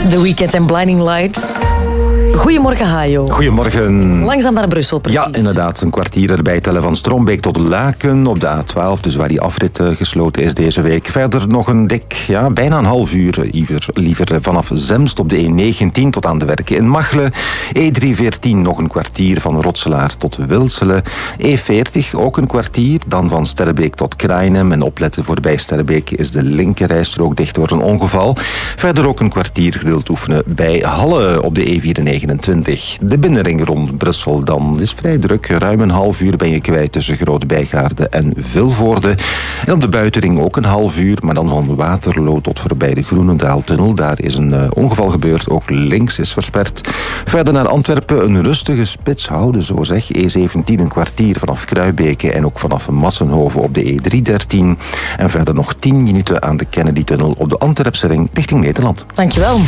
The Weeknd en Blinding Lights. Goedemorgen, Hajo. Goedemorgen. Langzaam naar Brussel, precies. Ja, inderdaad. Een kwartier erbij tellen van Strombeek tot Laken op de A12. Dus waar die afrit gesloten is deze week. Verder nog een bijna een half uur liever vanaf Zemst op de E19 tot aan de werken in Machelen. E314 nog een kwartier van Rotselaar tot Wilselen. E40 ook een kwartier. Dan van Sterrebeek tot Krainem. En opletten, voorbij Sterrebeek is de linkerrijstrook dicht door een ongeval. Verder ook een kwartier geduld oefenen bij Halle op de E94. De binnenring rond Brussel dan is vrij druk. Ruim een half uur ben je kwijt tussen Groot-Bijgaarde en Vilvoorde. En op de buitenring ook een half uur, maar dan van Waterloo tot voorbij de Groenendaaltunnel. Daar is een ongeval gebeurd, ook links is versperd. Verder naar Antwerpen een rustige spits houden, zo zeg. E17 een kwartier vanaf Kruibeke en ook vanaf Massenhoven op de E313. En verder nog 10 minuten aan de Kennedy-tunnel op de Antwerpse ring richting Nederland. Dankjewel.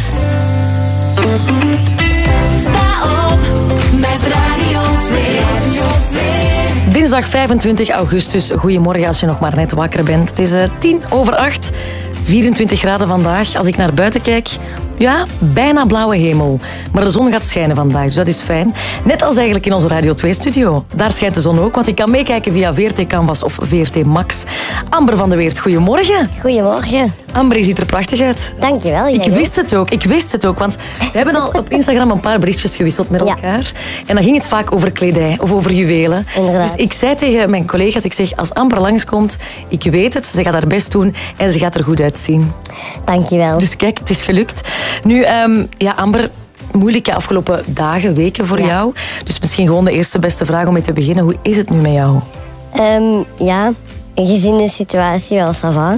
Dinsdag 25 augustus. Goedemorgen als je nog maar net wakker bent. Het is 7:10. 24 graden vandaag. Als ik naar buiten kijk, ja, bijna blauwe hemel. Maar de zon gaat schijnen vandaag, dus dat is fijn. Net als eigenlijk in onze Radio 2-studio. Daar schijnt de zon ook, want ik kan meekijken via VRT Canvas of VRT Max. Amber van de Weert, goedemorgen. Goedemorgen. Amber, je ziet er prachtig uit. Dankjewel. Ik wist het ook, want we hebben al op Instagram een paar berichtjes gewisseld met elkaar. En dan ging het vaak over kledij of over juwelen. Inderdaad. Dus ik zei tegen mijn collega's, ik zeg, als Amber langskomt, ik weet het, ze gaat haar best doen en ze gaat er goed uitzien. Dankjewel. Dus kijk, het is gelukt. Nu, Amber, moeilijke afgelopen dagen, weken voor jou. Dus misschien gewoon de eerste beste vraag om mee te beginnen. Hoe is het nu met jou? Ja, gezien de situatie wel ça va.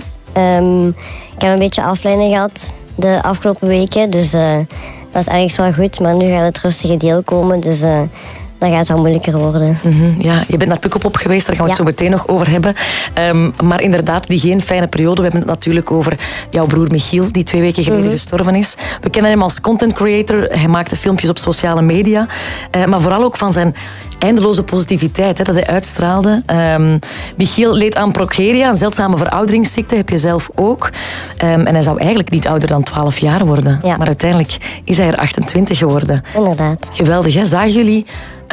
Ik heb een beetje afleiding gehad de afgelopen weken, dus dat is eigenlijk wel goed. Maar nu gaat het rustige deel komen, dus dan gaat het wel moeilijker worden. Ja, je bent naar Pukkelpop geweest, daar gaan we het zo meteen nog over hebben. Maar inderdaad, die geen fijne periode. We hebben het natuurlijk over jouw broer Michiel, die 2 weken geleden gestorven is. We kennen hem als content creator. Hij maakte filmpjes op sociale media. Maar vooral ook van zijn eindeloze positiviteit dat hij uitstraalde. Michiel leed aan progeria, een zeldzame verouderingsziekte, heb je zelf ook. En hij zou eigenlijk niet ouder dan 12 jaar worden. Ja. Maar uiteindelijk is hij er 28 geworden. Inderdaad. Geweldig, hè? Zagen jullie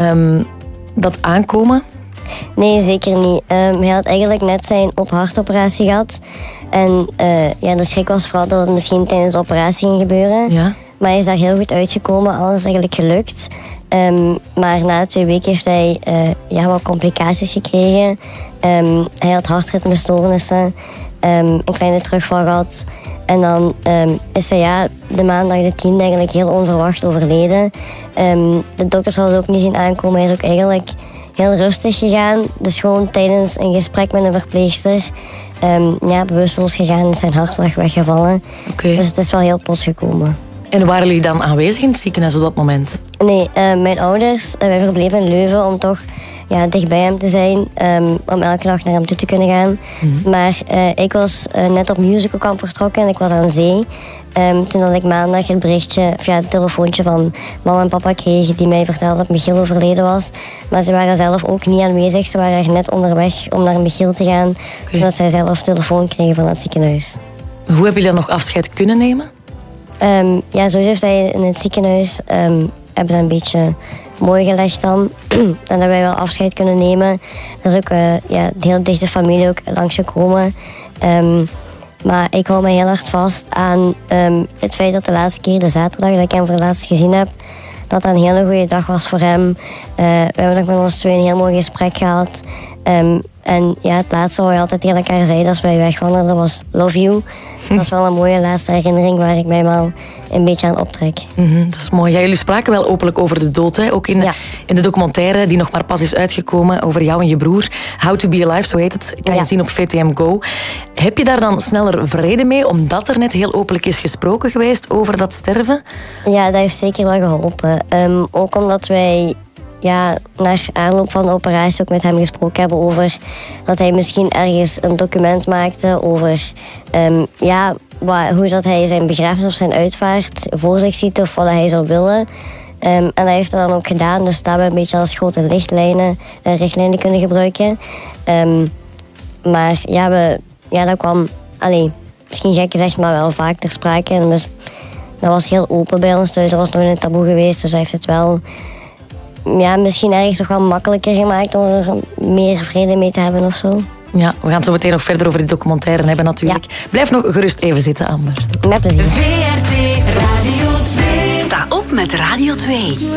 dat aankomen? Nee, zeker niet. Hij had eigenlijk net zijn open-hartoperatie gehad. En de schrik was vooral dat het misschien tijdens de operatie ging gebeuren. Ja. Maar hij is daar heel goed uitgekomen, alles is eigenlijk gelukt. Maar na 2 weken heeft hij wat complicaties gekregen. Hij had hartritmestoornissen, een kleine terugval gehad. En dan is hij de maandag de 10e eigenlijk heel onverwacht overleden. De dokters hadden het ook niet zien aankomen. Hij is ook eigenlijk heel rustig gegaan. Dus gewoon tijdens een gesprek met een verpleegster bewusteloos gegaan, is zijn hartslag weggevallen. Okay. Dus het is wel heel plots gekomen. En waren jullie dan aanwezig in het ziekenhuis op dat moment? Nee, mijn ouders, wij verbleven in Leuven om toch dicht bij hem te zijn. Om elke dag naar hem toe te kunnen gaan. Maar ik was net op musicalkamp vertrokken en ik was aan zee. Toen had ik maandag het berichtje, het telefoontje van mama en papa kreeg, die mij vertelde dat Michiel overleden was. Maar ze waren zelf ook niet aanwezig. Ze waren net onderweg om naar Michiel te gaan. Okay. Toen zij zelf telefoon kregen van het ziekenhuis. Hoe hebben jullie dan nog afscheid kunnen nemen? Sowieso heeft hij in het ziekenhuis hebben ze een beetje mooi gelegd dan. Dan hebben wij wel afscheid kunnen nemen. Er is ook de heel dichte familie ook langsgekomen. Maar ik hou me heel hard vast aan het feit dat de laatste keer, de zaterdag dat ik hem voor het laatst gezien heb, dat een hele goede dag was voor hem. We hebben nog met ons 2 een heel mooi gesprek gehad. En het laatste wat wij altijd tegen elkaar zeiden als wij wegwandelden was love you. Dat was wel een mooie laatste herinnering waar ik mij wel een beetje aan optrek. Dat is mooi. Ja, jullie spraken wel openlijk over de dood. Hè? Ook in de documentaire die nog maar pas is uitgekomen over jou en je broer. How to be alive, zo heet het. Kan je zien op VTM Go. Heb je daar dan sneller vrede mee, omdat er net heel openlijk is gesproken geweest over dat sterven? Ja, dat heeft zeker wel geholpen. Ook omdat wij naar aanloop van de operatie ook met hem gesproken hebben over dat hij misschien ergens een document maakte over hoe dat hij zijn begrafenis of zijn uitvaart voor zich ziet of wat hij zou willen. En dat heeft hij dan ook gedaan, dus daar hebben we een beetje als grote richtlijnen kunnen gebruiken. Maar dat kwam, misschien gek gezegd, maar wel vaak ter sprake. En dus Dat was heel open bij ons thuis. Dat was nog een taboe geweest. Dus hij heeft het wel misschien ergens nog wel makkelijker gemaakt om er meer vrede mee te hebben of zo. Ja, we gaan zo meteen nog verder over die documentaire hebben natuurlijk. Ja. Blijf nog gerust even zitten, Amber. Met plezier. VRT Radio 2. Sta op met Radio 2.